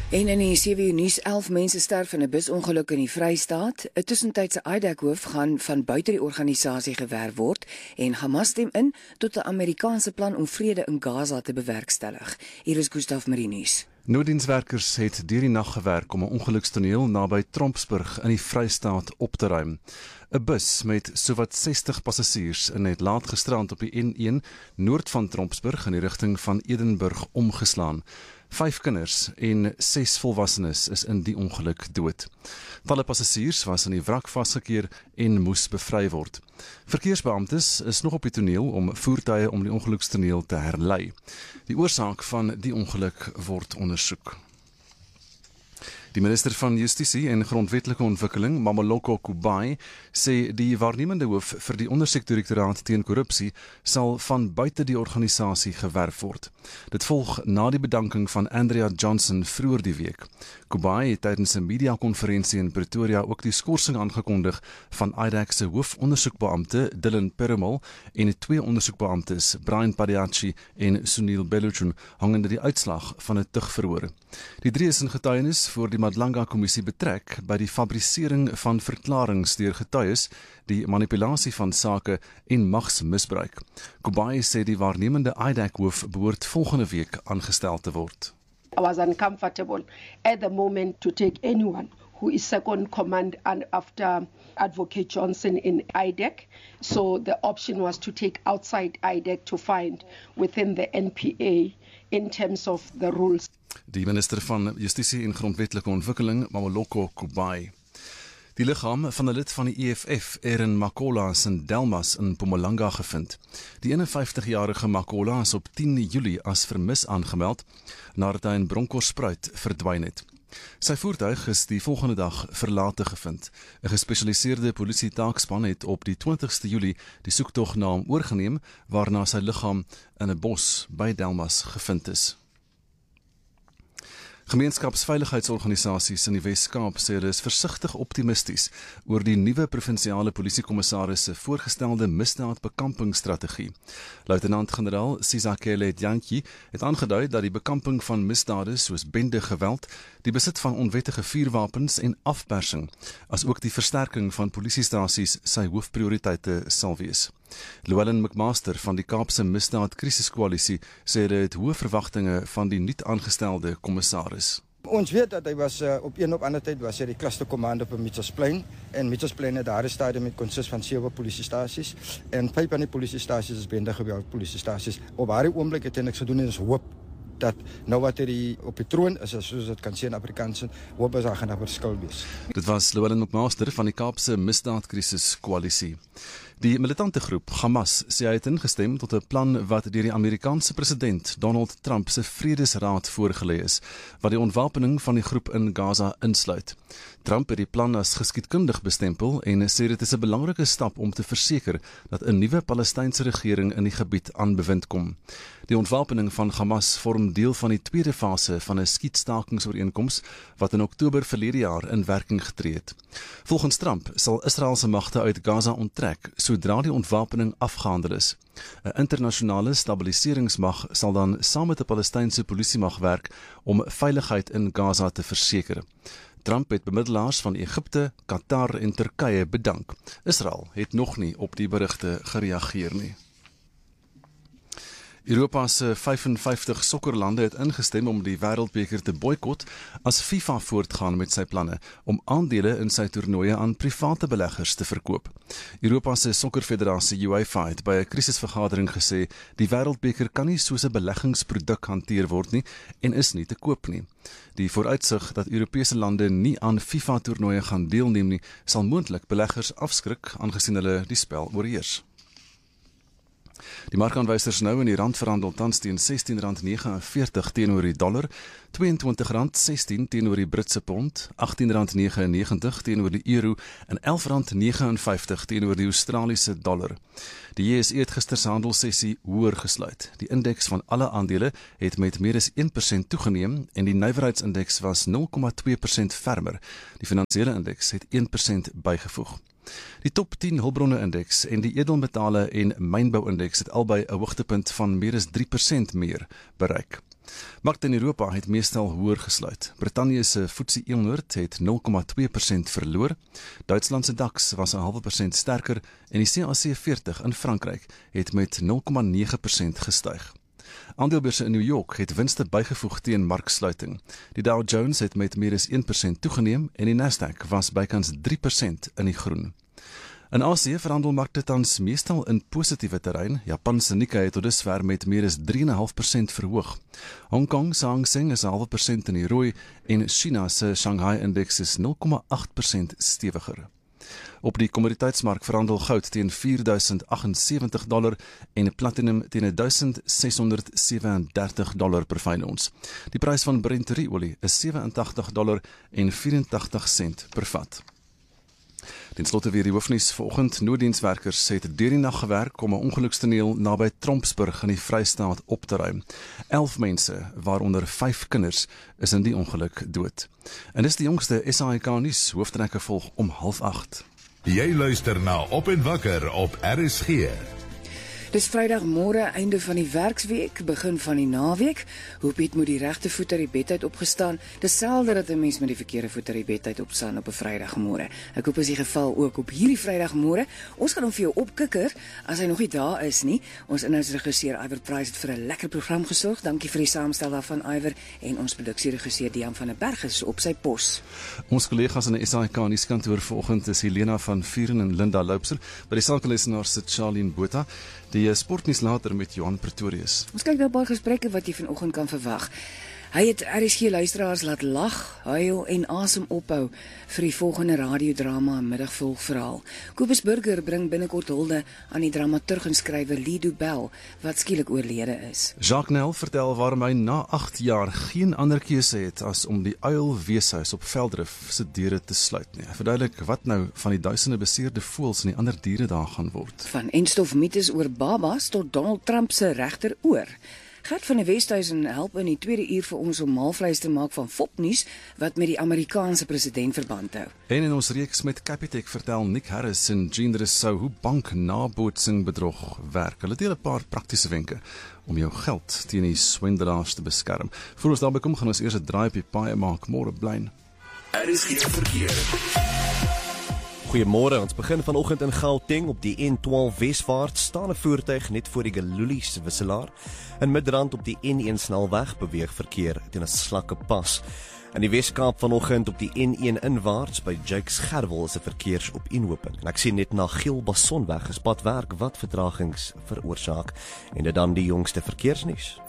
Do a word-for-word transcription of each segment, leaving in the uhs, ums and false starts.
En in die sewe uur nuus, elf mense sterf in 'n busongeluk in die Vrystaat. 'n Tussentydse I D A C-hoof gaan van buite die organisasie gewerf word en Hamas stem in tot 'n Amerikaanse plan om vrede in Gaza te bewerkstellig. Hier is Gustaf Marinies. Nooddienswerkers het deur die nag gewerk om 'n ongelukstoneel naby Trompsburg in die Vrystaat op te ruim. 'n Bus met sowat sestig passasiers in het laat gisterand op die N een noord van Trompsburg in die rigting van Edenburg omgeslaan. Vyf kinders en ses volwassenes is in die ongeluk dood. Talle passasiers was in die wrak vasgekeer en moes bevry word. Verkeersbeamptes is nog op die toneel om voertuie om die ongelukstoneel te herlei. Die oorsaak van die ongeluk word ondersoek. Die minister van Justisie en Grondwetlike Ontwikkeling, Mamoloko Kubai, sê die waarnemende hoof vir die ondersoekdirektoraat teen korrupsie sal van buite die organisasie gewerf word. Dit volg na die bedanking van Andrea Johnson vroeër die week. Kubai het tydens 'n media-konferensie in Pretoria ook die skorsing aangekondig van I D A C se hoofondersoekbeampte Dylan Perumal en twee ondersoekbeamptes, Brian Padiachi en Sunil Beluchun, hangende die uitslag van 'n tugverhoor. Die drie is in getuienis voor die Madlanga-kommissie betrek by die fabricering van verklaringe deur getuies, die manipulasie van sake en magsmisbruik. Kubai sê die waarnemende I D A C-hoof behoort volgende week aangestel te word. I was uncomfortable at the moment to take anyone who is second command and after Advocate Johnson in I D A C. So the option was to take outside I D A C to find within the N P A in terms of the rules. Die minister van Justisie en Grondwetlike Ontwikkeling, Mamoloko Kubai. Die liggaam van 'n lid van die E F F, Erin Makola, is in Delmas in Mpumalanga gevind. Die eenenvyftigjarige Makola is op tien Julie as vermis aangemeld nadat hy in Bronkhorstspruit verdwyn het. Sy voertuig is die volgende dag verlate gevind. 'n Gespesialiseerde polisie taakspan het op die twintigste Julie die soektog na hom oorgeneem, waarna sy liggaam in 'n bos by Delmas gevind is. Gemeenskapsveiligheidsorganisasies in die Wes-Kaap sê hulle is versigtig optimisties oor die nuwe provinsiale polisiekommissaris se voorgestelde misdaadbekampingsstrategie. Luitenant-generaal Sizakele Djantji het aangedui dat die bekamping van misdade soos bende geweld, die besit van onwettige vuurwapens en afpersing, asook die versterking van polisiestasies sy hoofprioriteite sal wees. Llewellyn McMaster van die Kaapse Misdaad Krisiskoalisie sê hulle het hoë verwagtinge van die nuut aangestelde kommissaris. Ons weet dat hy was uh, op een op ander tyd was hy die clustercommando op Mitchells Plain en Mitchells Plain het daar 'n stadium met konsist van sewe polisiestasies en vyf van die polisiestasies is bende geweld polisiestasies. Op daardie oomblik het hy niks gedoen en ons hoop dat nou wat hy op die troon is, soos dit kan sê in Afrikaans, hoop is daar gaan verskil wees. Dit was Llewellyn McMaster van die Kaapse Misdaad Krisiskoalisie. Die militante groep Hamas sê hy het ingestem tot 'n plan wat deur die Amerikaanse president Donald Trump se Vredesraad voorgelê is, wat die ontwapening van die groep in Gaza insluit. Trump het die plan as geskiedkundig bestempel en sê dit is 'n belangrike stap om te verseker dat 'n nuwe Palestynse regering in die gebied aan bewind kom. Die ontwapening van Hamas vorm deel van die tweede fase van 'n skietstaking-ooreenkoms wat in Oktober verlede jaar in werking getree het. Volgens Trump sal Israel se magte uit Gaza onttrek sodra die ontwapening afgehandel is. 'n Internasionale stabiliseringsmag sal dan saam met 'n Palestynse polisiemag werk om veiligheid in Gaza te verseker. Trump het bemiddelaars van Egipte, Qatar en Turkye bedank. Israel het nog nie op die berigte gereageer nie. Europa se vyfenvyftig sokkerlande het ingestem om die wêreldbeker te boikot as FIFA voortgaan met sy planne om aandele in sy toernooie aan private beleggers te verkoop. Europa se sokkerfederasie UEFA het by 'n krisisvergadering gesê die wêreldbeker kan nie soos 'n beleggingsproduk hanteer word nie en is nie te koop nie. Die vooruitsig dat Europese lande nie aan FIFA-toernooie gaan deelneem nie, sal moontlik beleggers afskrik aangesien hulle die spel oorheers. Die markaanwysers nou in die rand verhandel tans teen sestien rand negenenveertig teenoor die dollar, tweeëntwintig rand sestien teenoor die Britse pond, agttien rand negenennegentig teenoor die euro en elf rand negenenvyftig teenoor die Australiese dollar. Die J S E het gister se handelssessie hoër gesluit. Die indeks van alle aandele het met meer as een persent toegeneem en die nywerheidsindeks was nul komma twee persent fermer. Die finansiële indeks het een persent bygevoeg. Die top tien hulpbronne-indeks en die edelmetale en mynbou-indeks het albei 'n hoogtepunt van meer as drie persent meer bereik. Markte in Europa het meestal hoër gesluit. Brittanje se F T S E honderd het nul komma twee persent verloor. Duitsland se DAX was 'n halwe persent sterker en die C A C veertig in Frankryk het met nul komma nege persent gestyg. Aandelebeurse in New York het winste bygevoeg teen marksluiting. Die Dow Jones het met meer as een persent toegeneem en die Nasdaq was bykans drie persent in die groen. In Asië verhandel markte tans meestal in positiewe terrein. Japan se Nikkei het tot dusver met meer as drie komma vyf persent verhoog. Hong Kong se Hang Seng is 'n halwe persent in die rooi en China se Shanghai Index is nul komma agt persent stewiger. Op die kommoditeitsmark verhandel goud teen vier duisend agt-en-sewentig dollar en platinum teen duisend ses honderd ses en dertig dollar per fyn ons. Die prys van Brent olie is ses en tagtig dollar en vyf-en-tagtig sent per vat. Ten slotte weer die hoofnuus vanoggend. Nooddienswerkers het deur die nag gewerk om 'n ongelukstoneel naby Trompsburg in die Vrystaat op te ruim. Elf mense, waaronder vyf kinders, is in die ongeluk dood. En dis die jongste S A I K nuus, hooftrekke volg om half agt. Jy luister na Op en Wakker op R S G. Dis Vrydagmôre, einde van die werksweek, begin van die naweek. Hoop jy moet die regte voet uit die bed uit opgestaan. Dis selde dat 'n mens met die verkeerde voet uit die bed uit opstaan op 'n Vrydagmôre. Ek hoop is die geval ook op hierdie Vrydagmôre. Ons gaan hom vir jou opkikker as hy nog nie daar is nie. Ons inhoudsregisseur Iver Price het vir 'n lekker program gesorg. Dankie vir die saamstel daarvan Iver en ons produksieregisseur Dian van der Berg is op sy pos. Ons kollegas in die S A I K nuuskantoor vanoggend is Helena van Vuren en Linda Loupser. By die sakelesenaar sit Charlene Botha. Die sportnuus later met Johan Pretorius. Ons kyk nou 'n paar gesprekke wat jy vanoggend kan verwag. Hy het R S G luisteraars laat lag, huil en asem ophou vir die volgende radiodrama middagvolgverhaal. Kobus Burger bring binnekort hulde aan die dramaturg en skrywer Lido Bell wat skielik oorlede is. Jacques Nel vertel waarom hy na agt jaar geen ander keuse het as om die Uil Weeshuis op Velddrif se deure te sluit nie. Hy verduidelik wat nou van die duisende beseerde voëls en die ander diere daar gaan word. Van enstof mites oor babas tot Donald Trump se regteroor. Gert van die Westhuizen help in die tweede uur vir ons om maalvleis te maak van fopnuus wat met die Amerikaanse president verband hou. En in ons reeks met Capitec vertel Nick Harris en Jean Rousseau hoe banknabootsing bedrog werk. Hulle deel 'n paar praktiese wenke om jou geld teen die swindelaars te beskerm. Voor ons daarby kom, gaan ons eers 'n draai op die paai maak. Môre blyn. Er is geen verkeer. Goeiemôre, ons begin vanoggend in Gauteng op die N twaalf Wesvaart staan 'n voertuig net voor die Galulies wisselaar. In Midrand op die N een snelweg beweeg verkeer teen 'n slakke pas. In die Weskaap vanoggend op die N een inwaarts by Jakes Gerwel is 'n verkeersopeenhoping. En ek sien net na Gielbasonweg is padwerk wat vertragings veroorsaak. En dit dan die jongste verkeersnuus.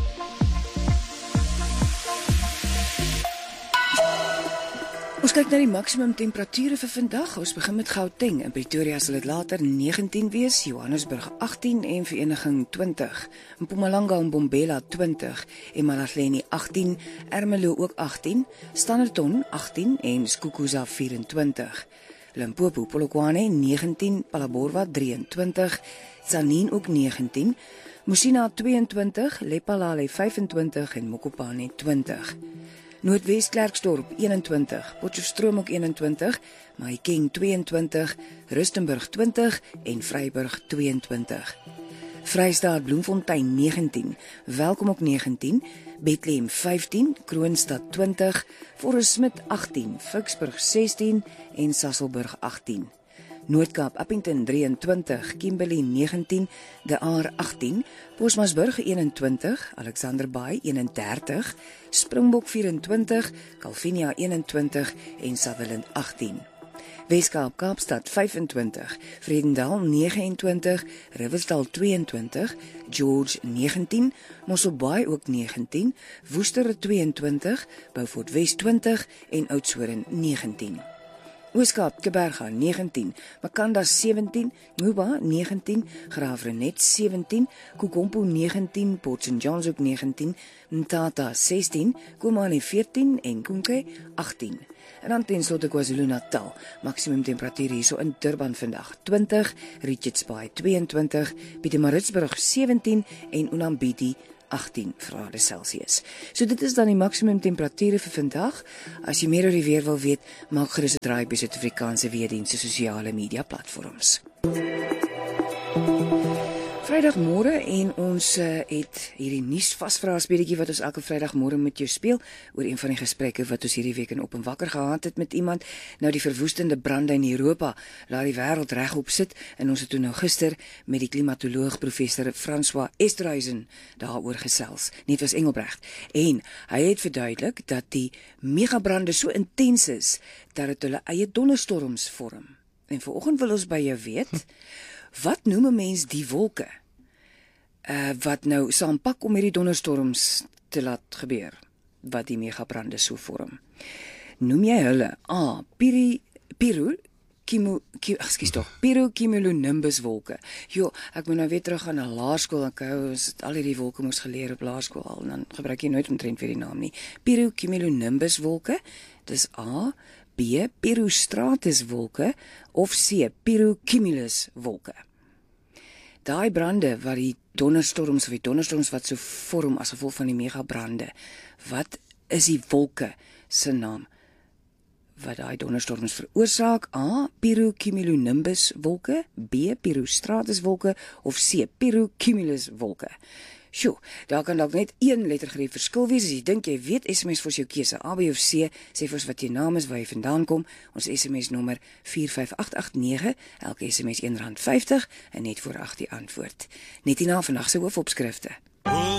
Ons kyk na die maksimum temperature vir vandag. Ons begin met Gauteng. In Pretoria sal dit later negentien wees, Johannesburg agttien en Vereniging twintig. In Mpumalanga en Bombela twintig, Emalahleni agttien, Ermelo ook agttien, Standerton agttien en Skukuza vyf-en-twintig. Limpopo, Polokwane negentien, Phalaborwa drieëntwintig, Tzaneen ook negentien, Musina twee-en-twintig, Lephalale vyf-en-twintig en Mokopane twintig. Noordwes Klerksdorp eenentwintig, Potchefstroom ook eenentwintig, Mahikeng twee-en-twintig, Rustenburg twintig en Vryburg twee-en-twintig. Vrystaat Bloemfontein negentien, Welkom ook negentien, Bethlehem vyftien, Kroonstad twintig, Forest Smith agttien, Vicksburg sestien en Sasolburg agttien. Noordkaap Appington drieëntwintig, Kimberley negentien, De Aar agttien, Bosmasburg eenentwintig, Alexander Bay eenendertig, Springbok vyf-en-twintig, Calvinia eenentwintig en Sutherland agttien. Weskaap Kaapstad vyf-en-twintig, Vredendal negenentwintig, Riversdal twee-en-twintig, George negentien, Mossel Bay ook negentien, Woester twee-en-twintig, Beaufort West twintig en Oudtshoorn negentien. Ooskaap Keberga negentien, Makanda sewentien, Muba negentien, Graafrenet sewentien, Kukompo negentien, Port Saint Johns ook negentien, Mthatha sestien, Komani veertien en Kunke agttien. En dan tenslotte KwaZulu-Natal, maksimum temperatuur hierso in Durban vandag twintig, Richards Bay twee-en-twintig, Pietermaritzburg sewentien en Unambidi agttien grade Celsius. So dit is dan die maksimum temperature vir vandag. As jy meer oor die weer wil weet, maak gerus 'n draai by Suid-Afrikaanse weerdienste sosiale media platforms. Vrydagmôre en ons uh, het hierdie nuus vasvra speletjie wat ons elke Vrydagmôre met jou speel oor een van die gesprekke wat ons hierdie week in Op en Wakker gehad het met iemand. Nou die verwoestende brande in Europa laat die wêreld regop sit en ons het toe nou gister met die klimatoloog professor François Esterhuizen daaroor gesels. Net was Engelbrecht. En hy het verduidelik dat die megabrande so intens is dat dit hulle eie donderstorms vorm. En vanoggend wil ons by jou weet, wat noem 'n mens die wolke uh, wat nou saampak om hierdie donderstorms te laat gebeur, wat die megabrande so vorm? Noem jy hulle A. Piri, Piru, Kimu, Ki, ekskuus tog, Pirocumulonimbus wolke. Jo, ek moet nou weer terug gaan na laerskool, ek hou ons het al hierdie wolke moes geleer op laerskool al, en dan gebruik jy nooit omtrent weer die naam nie. Pirocumulonimbus wolke, dis A. B. Pirostratus wolke of C. Pirocumulus wolke. Daai brande wat die donderstorms of die donderstorms wat so vorm as gevolg van die megabrande, wat is die wolke se naam wat daai donderstorms veroorsaak? A. Pirocumulonimbus wolke, B. Pirostratus wolke of C. Pirocumulus wolke. Sjoe, daar kan dalk net een lettergreep verskil wees. As jy dink jy weet, S M S vir jou keuse A, B of C. Sê vir ons wat jou naam is, waar jy vandaan kom. Ons S M S nommer vier vyf agt agt nege, elke S M S een rand vyftig en net voor agt die antwoord. Net hierna vandag se hoofopskrifte.